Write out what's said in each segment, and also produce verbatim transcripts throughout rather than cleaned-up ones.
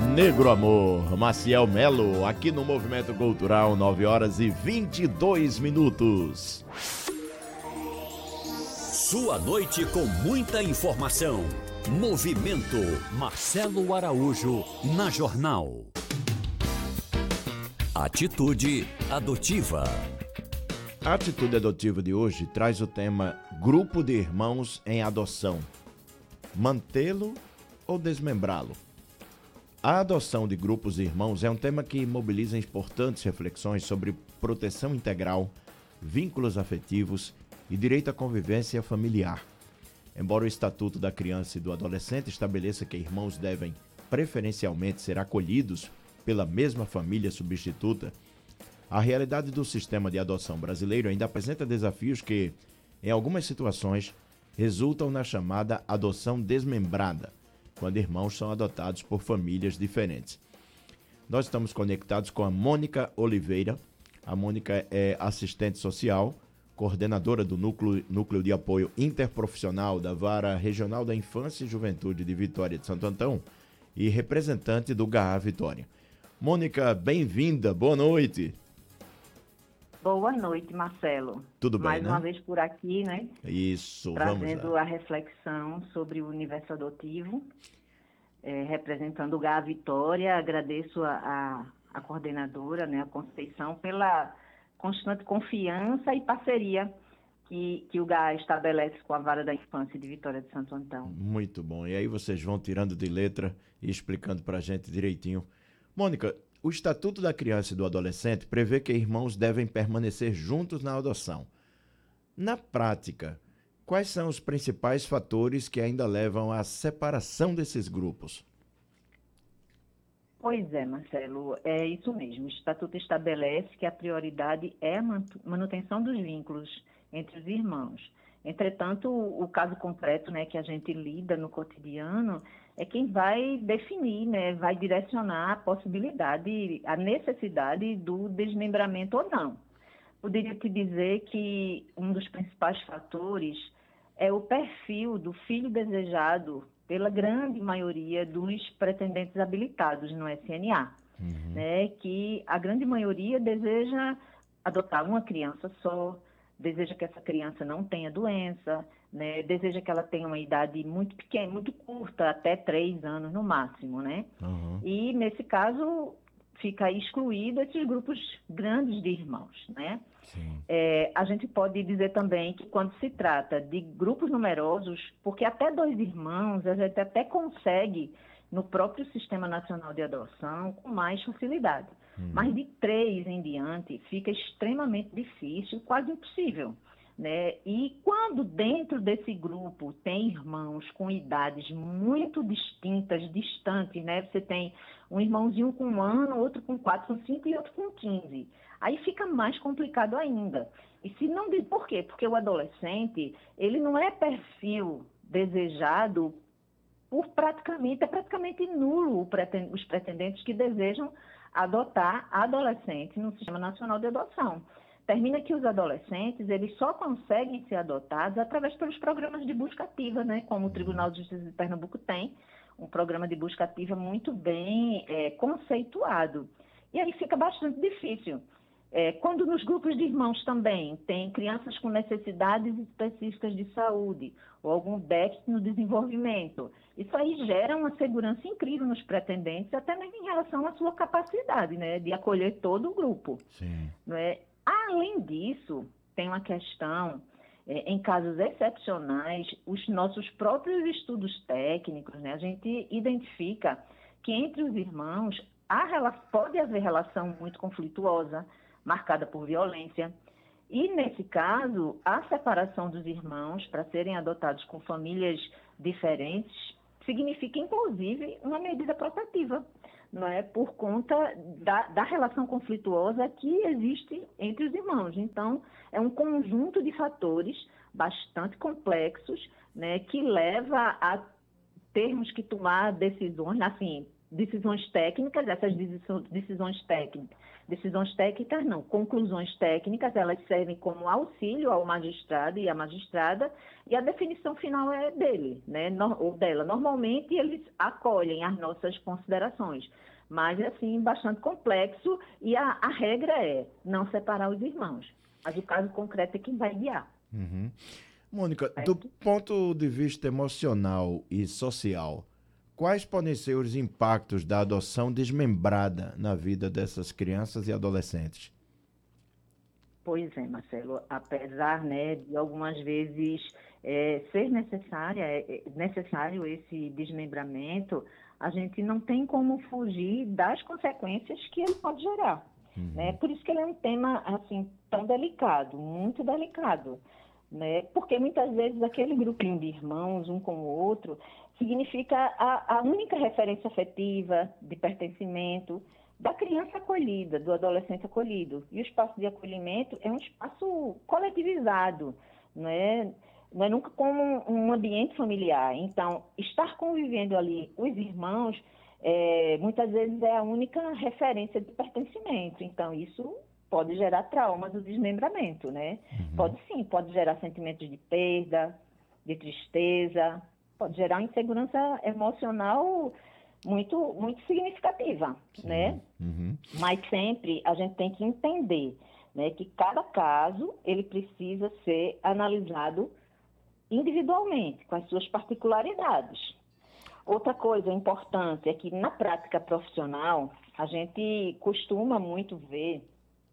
Negro Amor, Maciel Melo, aqui no Movimento Cultural, nove horas e vinte e dois minutos. Sua noite com muita informação. Movimento Marcelo Araújo na Jornal. Atitude Adotiva. A Atitude Adotiva de hoje traz o tema Grupo de Irmãos em Adoção. Mantê-lo ou desmembrá-lo? A adoção de grupos de irmãos é um tema que mobiliza importantes reflexões sobre proteção integral, vínculos afetivos e direito à convivência familiar. Embora o Estatuto da Criança e do Adolescente estabeleça que irmãos devem preferencialmente ser acolhidos pela mesma família substituta, a realidade do sistema de adoção brasileiro ainda apresenta desafios que, em algumas situações, resultam na chamada adoção desmembrada, quando irmãos são adotados por famílias diferentes. Nós estamos conectados com a Mônica Oliveira. A Mônica é assistente social, coordenadora do Núcleo, Núcleo de Apoio Interprofissional da Vara Regional da Infância e Juventude de Vitória de Santo Antão e representante do G A A Vitória. Mônica, bem-vinda, boa noite. Boa noite, Marcelo. Tudo bem, Mais né? uma vez por aqui, né? Isso, Trazendo vamos lá. a reflexão sobre o universo adotivo, é, representando o G A A Vitória. Agradeço a, a, a coordenadora, né, a Conceição, pela constante confiança e parceria que, que o G A A estabelece com a Vara da Infância de Vitória de Santo Antão. Muito bom. E aí vocês vão tirando de letra e explicando para a gente direitinho. Mônica, o Estatuto da Criança e do Adolescente prevê que irmãos devem permanecer juntos na adoção. Na prática, quais são os principais fatores que ainda levam à separação desses grupos? Pois é, Marcelo, é isso mesmo. O Estatuto estabelece que a prioridade é a manutenção dos vínculos entre os irmãos. Entretanto, o caso concreto, né, que a gente lida no cotidiano é quem vai definir, né, vai direcionar a possibilidade, a necessidade do desmembramento ou não. Poderia te dizer que um dos principais fatores é o perfil do filho desejado pela grande maioria dos pretendentes habilitados no S N A, uhum. né, que a grande maioria deseja adotar uma criança só, deseja que essa criança não tenha doença, né, deseja que ela tenha uma idade muito pequena, muito curta, até três anos no máximo, né? Uhum. E, nesse caso, fica excluído esses grupos grandes de irmãos, né? É, a gente pode dizer também que quando se trata de grupos numerosos, porque até dois irmãos a gente até consegue no próprio Sistema Nacional de Adoção com mais facilidade. Uhum. Mas de três em diante fica extremamente difícil, quase impossível, né? E quando dentro desse grupo tem irmãos com idades muito distintas, distantes, né? Você tem um irmãozinho com um ano, outro com quatro, com cinco e outro com quinze. Aí fica mais complicado ainda. E se não diz por quê? Porque o adolescente, ele não é perfil desejado por praticamente, é praticamente nulo os pretendentes que desejam adotar adolescentes no Sistema Nacional de Adoção. Termina que os adolescentes, eles só conseguem ser adotados através pelos programas de busca ativa, né? Como o Tribunal de Justiça de Pernambuco tem, um programa de busca ativa muito bem é, conceituado. E aí fica bastante difícil. É, quando nos grupos de irmãos também tem crianças com necessidades específicas de saúde ou algum déficit no desenvolvimento, isso aí gera uma segurança incrível nos pretendentes, até mesmo em relação à sua capacidade, né, de acolher todo o grupo. Sim. Não é? Além disso, tem uma questão, é, em casos excepcionais, os nossos próprios estudos técnicos, né, a gente identifica que entre os irmãos há, pode haver relação muito conflituosa, marcada por violência. E, nesse caso, a separação dos irmãos para serem adotados com famílias diferentes significa, inclusive, uma medida protetiva, não é? Por conta da, da relação conflituosa que existe entre os irmãos. Então, é um conjunto de fatores bastante complexos, né, que leva a termos que tomar decisões, assim, decisões técnicas, essas decisões técnicas, decisões técnicas não, conclusões técnicas, elas servem como auxílio ao magistrado e à magistrada, e a definição final é dele, né, ou dela. Normalmente eles acolhem as nossas considerações, mas é assim bastante complexo, e a, a regra é não separar os irmãos, mas o caso concreto é quem vai guiar. Uhum. Mônica, do ponto de vista emocional e social, quais podem ser os impactos da adoção desmembrada na vida dessas crianças e adolescentes? Pois é, Marcelo, apesar, né, de algumas vezes é, ser necessária, é, necessário esse desmembramento, a gente não tem como fugir das consequências que ele pode gerar. Uhum. Né? Por isso que ele é um tema assim, tão delicado, muito delicado. Né? Porque muitas vezes aquele grupinho de irmãos, um com o outro, significa a, a única referência afetiva de pertencimento da criança acolhida, do adolescente acolhido. E o espaço de acolhimento é um espaço coletivizado, não é, não é nunca como um ambiente familiar. Então, estar convivendo ali os irmãos, é, muitas vezes é a única referência de pertencimento. Então, isso pode gerar traumas do desmembramento, né? Uhum. Pode sim, pode gerar sentimentos de perda, de tristeza, pode gerar insegurança emocional muito, muito significativa, sim. Né? Uhum. Mas sempre a gente tem que entender, né, que cada caso ele precisa ser analisado individualmente, com as suas particularidades. Outra coisa importante é que na prática profissional a gente costuma muito ver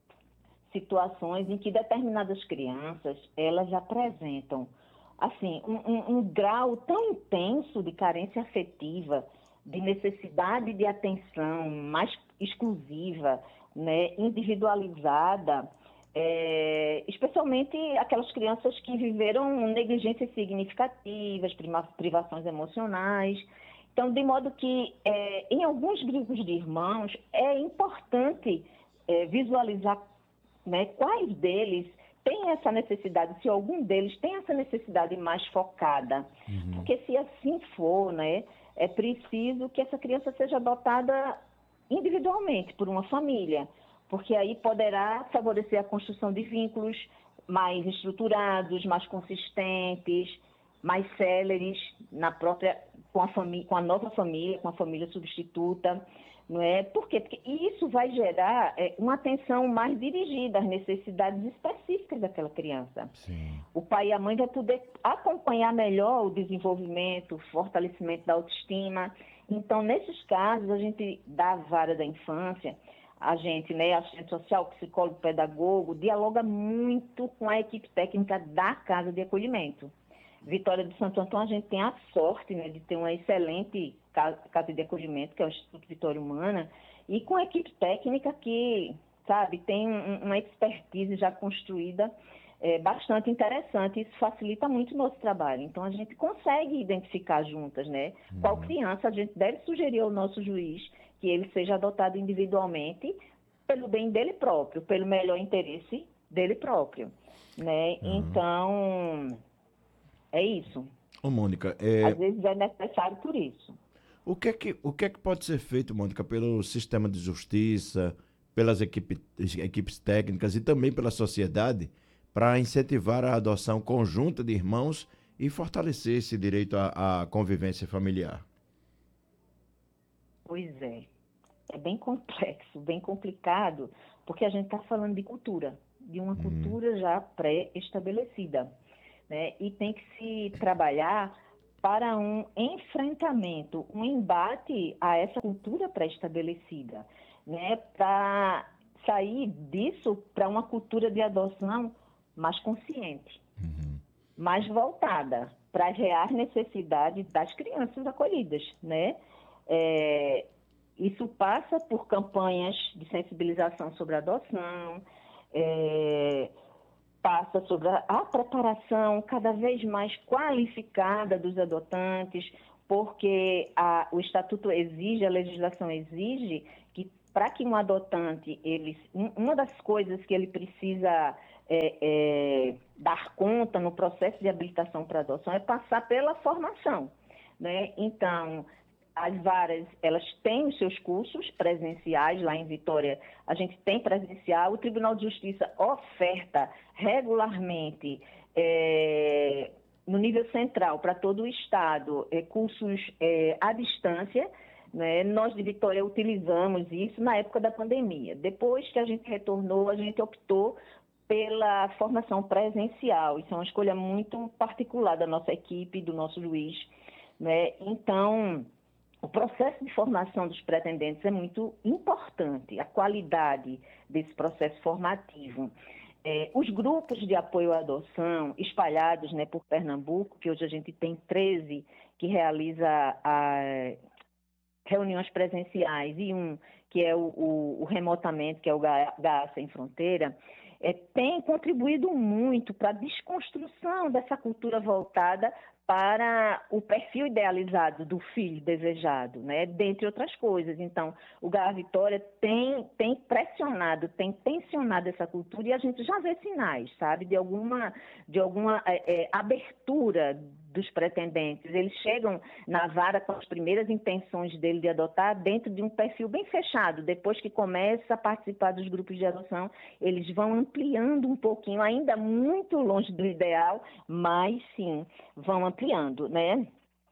situações em que determinadas crianças, elas apresentam, assim, um, um, um grau tão intenso de carência afetiva, de necessidade de atenção mais exclusiva, né, individualizada, é, especialmente aquelas crianças que viveram negligências significativas, privações emocionais. Então, de modo que, é, em alguns grupos de irmãos, é importante é, visualizar, né, quais deles têm essa necessidade, se algum deles tem essa necessidade mais focada. Uhum. Porque se assim for, né, é preciso que essa criança seja adotada individualmente por uma família, porque aí poderá favorecer a construção de vínculos mais estruturados, mais consistentes, mais céleres na própria, com a família, com a nova família, com a família substituta. Não é? Por quê? Porque isso vai gerar é, uma atenção mais dirigida às necessidades específicas daquela criança. Sim. O pai e a mãe vão poder acompanhar melhor o desenvolvimento, o fortalecimento da autoestima. Então, nesses casos, a gente dá a vara da infância, a gente, né, assistente social, psicólogo, pedagogo, dialoga muito com a equipe técnica da Casa de Acolhimento. Vitória de Santo Antão, a gente tem a sorte, né, de ter uma excelente casa de acolhimento, que é o Instituto Vitória Humana, e com a equipe técnica que, sabe, tem um, uma expertise já construída é, bastante interessante. Isso facilita muito o nosso trabalho. Então, a gente consegue identificar juntas, né, uhum. qual criança a gente deve sugerir ao nosso juiz que ele seja adotado individualmente pelo bem dele próprio, pelo melhor interesse dele próprio, né? Uhum. Então, é isso. Ô, Mônica, é... às vezes é necessário por isso. O que é que, o que é que pode ser feito, Mônica, pelo sistema de justiça, pelas equipe, equipes técnicas e também pela sociedade para incentivar a adoção conjunta de irmãos e fortalecer esse direito à, à convivência familiar? Pois é. É bem complexo, bem complicado, porque a gente está falando de cultura, de uma hum. cultura já pré-estabelecida, né? E tem que se trabalhar para um enfrentamento, um embate a essa cultura pré-estabelecida, né? Para sair disso para uma cultura de adoção mais consciente, uhum. mais voltada para as reais necessidades das crianças acolhidas, né? É, isso passa por campanhas de sensibilização sobre a adoção, é, passa sobre a, a preparação cada vez mais qualificada dos adotantes, porque a, o Estatuto exige, a legislação exige que para que um adotante, ele, uma das coisas que ele precisa é, é, dar conta no processo de habilitação para adoção é passar pela formação, né? Então, As varas, elas têm os seus cursos presenciais, lá em Vitória a gente tem presencial, o Tribunal de Justiça oferta regularmente, é, no nível central, para todo o Estado, é, cursos é, à distância, né? Nós de Vitória utilizamos isso na época da pandemia. Depois que a gente retornou, a gente optou pela formação presencial. Isso é uma escolha muito particular da nossa equipe, do nosso juiz, né? Então, o processo de formação dos pretendentes é muito importante, a qualidade desse processo formativo. É, os grupos de apoio à adoção espalhados, né, por Pernambuco, que hoje a gente tem treze que realiza a, reuniões presenciais e um que é o, o, o remotamente, que é o G A A Sem Fronteira, é, tem contribuído muito para a desconstrução dessa cultura voltada para o perfil idealizado do filho desejado, né? Dentre outras coisas. Então, o G A A Vitória tem, tem pressionado, tem tensionado essa cultura e a gente já vê sinais, sabe, de alguma, de alguma é, é, abertura dos pretendentes. Eles chegam na vara com as primeiras intenções dele de adotar dentro de um perfil bem fechado. Depois que começa a participar dos grupos de adoção, eles vão ampliando um pouquinho, ainda muito longe do ideal, mas sim, vão ampliando, né?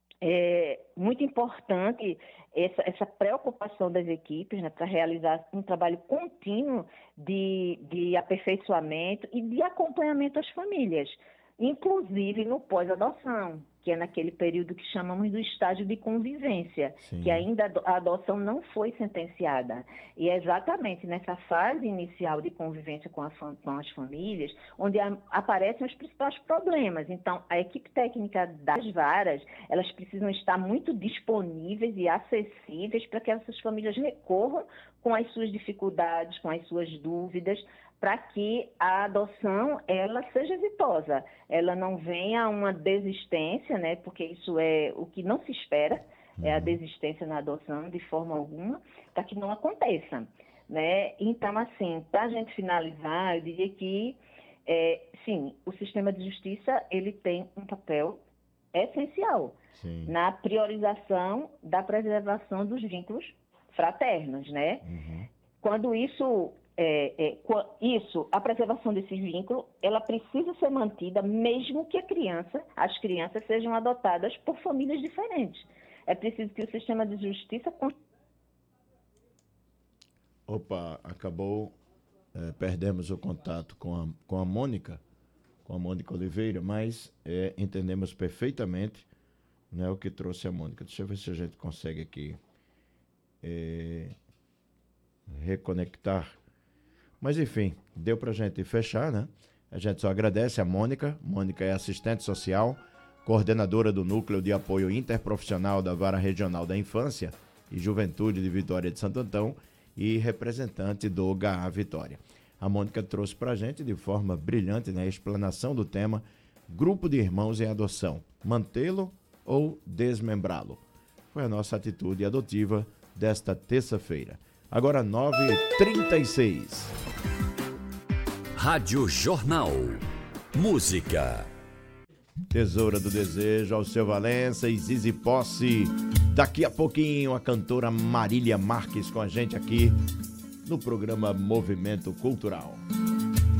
É muito importante essa, essa preocupação das equipes, né, para realizar um trabalho contínuo de, de aperfeiçoamento e de acompanhamento às famílias, inclusive no pós-adoção, que é naquele período que chamamos do estágio de convivência, Sim. que ainda a adoção não foi sentenciada. E é exatamente nessa fase inicial de convivência com, a, com as famílias onde a, aparecem os principais problemas. Então, a equipe técnica das varas, elas precisam estar muito disponíveis e acessíveis para que essas famílias recorram com as suas dificuldades, com as suas dúvidas, para que a adoção ela seja exitosa, ela não venha a uma desistência, né? Porque isso é o que não se espera, uhum. é a desistência na adoção de forma alguma, para que não aconteça, né? Então, assim, para a gente finalizar, eu diria que, é, sim, o sistema de justiça ele tem um papel essencial sim. na priorização da preservação dos vínculos fraternos, né? Uhum. Quando isso É, é, isso, a preservação desse vínculo, ela precisa ser mantida mesmo que a criança, as crianças sejam adotadas por famílias diferentes. É preciso que o sistema de justiça... Opa, acabou, é, perdemos o contato com a, com a Mônica, com a Mônica Oliveira, mas é, entendemos perfeitamente, né, o que trouxe a Mônica. Deixa eu ver se a gente consegue aqui é, reconectar. Mas, enfim, deu para a gente fechar, né? A gente só agradece a Mônica. Mônica é assistente social, coordenadora do Núcleo de Apoio Interprofissional da Vara Regional da Infância e Juventude de Vitória de Santo Antão e representante do G A A Vitória. A Mônica trouxe para a gente, de forma brilhante, né, a explanação do tema Grupo de Irmãos em Adoção, mantê-lo ou desmembrá-lo. Foi a nossa atitude adotiva desta terça-feira. Agora nove e trinta e seis. Rádio Jornal. Música. Tesoura do Desejo, Alceu Valença e Zizi Posse. Daqui a pouquinho a cantora Marília Marques com a gente aqui no programa Movimento Cultural.